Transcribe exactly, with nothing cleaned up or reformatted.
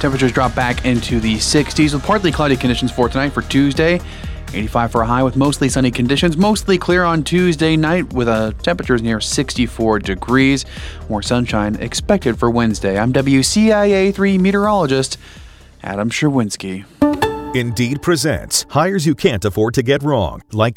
Temperatures drop back into the sixties with partly cloudy conditions for tonight for Tuesday. eighty-five for a high with mostly sunny conditions. Mostly clear on Tuesday night with uh, temperatures near sixty-four degrees. More sunshine expected for Wednesday. I'm W C I A three meteorologist Adam Sherwinski. Indeed presents hires you can't afford to get wrong, like